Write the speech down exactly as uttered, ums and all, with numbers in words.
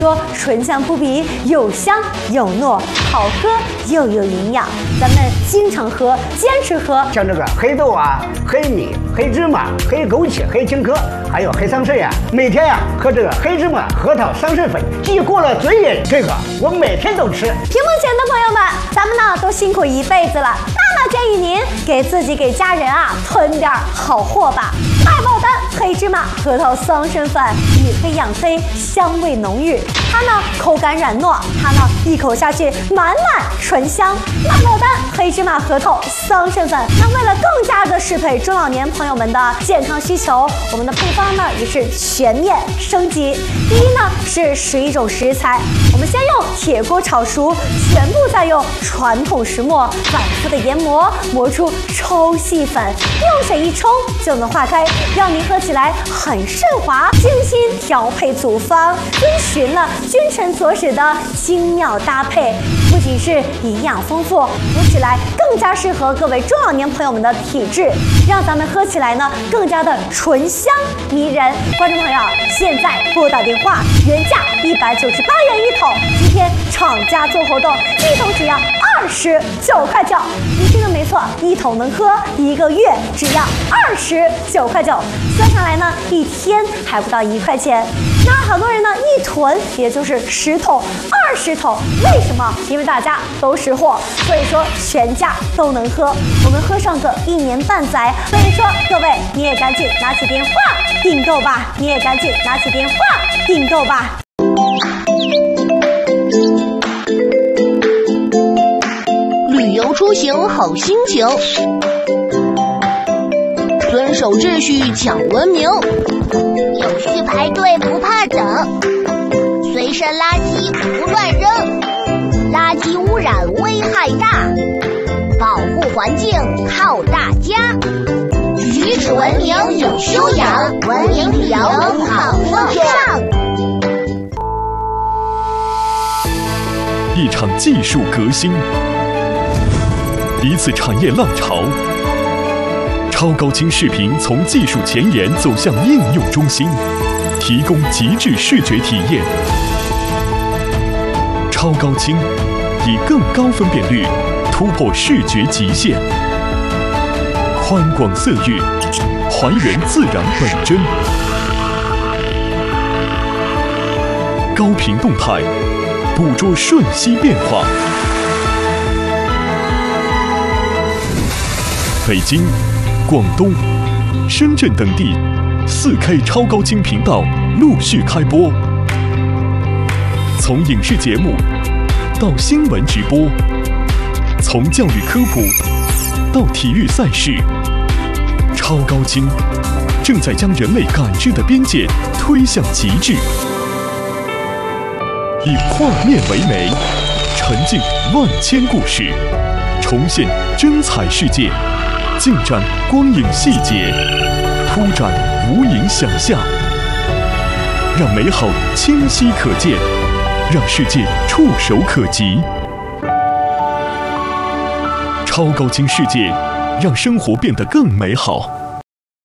说醇香扑鼻，又香又糯，好喝又有营养。咱们经常喝，坚持喝。 像这个黑豆啊、黑米、黑芝麻、黑枸杞、黑青稞，还有黑桑葚呀，每天呀喝这个黑芝麻核桃桑葚粉，既过了嘴瘾，这个我每天都吃。 屏幕前的朋友们，咱们呢都辛苦一辈子了，那么建议您给自己给家人啊囤点好货吧。爱宝丹黑芝麻核桃桑葚粉，以黑养黑，香味浓郁。它呢口感软糯，它呢一口下去满满醇香。爱宝丹黑芝麻核桃桑葚粉，那为了更加的适配中老年朋友们的健康需求，我们的配方呢也是全面升级。第一呢是十一种食材，我们先用铁锅炒熟，全部再用传统石磨反复的研磨，磨出抽细粉，用水一冲就能化开，让您喝起来很顺滑。精心调配组方，遵循了君臣佐使的精妙搭配，不仅是营养丰富，喝起来更加适合各位中老年朋友们的体质，让咱们喝起来呢更加的醇香迷人。观众朋友，现在拨打电话，原价一百九十八元一桶，今天厂家做活动，一桶只要二十九块九。你听的没错，一桶能喝一个月，只要二十九块九，算下来呢，一天还不到一块钱。那好多人呢，一囤也就是十桶、二十桶，为什么？因为大家都识货，所以说全家都能喝，我们喝上个一年半载。所以说，各位你也赶紧拿起电话订购吧，你也赶紧拿起电话订购吧。 旅游出行好心情，遵守秩序讲文明， 有序排队不怕等，随身垃圾不乱扔，垃圾污染危害大，保护环境靠大家。举止文明有修养，文明旅游好风尚。 一场技术革新，一次产业浪潮。超高清视频从技术前沿走向应用中心，提供极致视觉体验。超高清以更高分辨率突破视觉极限，宽广色域还原自然本真，高频动态捕捉瞬息变化。北京、广东、深圳等地 四 K 超高清频道陆续开播，从影视节目到新闻直播，从教育科普到体育赛事，超高清正在将人类感知的边界推向极致。以画面为媒，沉浸万千故事，重现真彩世界，尽展光影细节，铺展无垠想象，让美好清晰可见，让世界触手可及。超高清世界，让生活变得更美好。